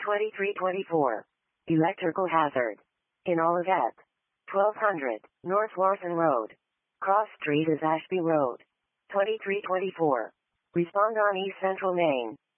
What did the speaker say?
2324. Electrical hazard. In Olivet. 1200, North Larson Road. Cross Street is Ashby Road. 2324. Respond on East Central Main.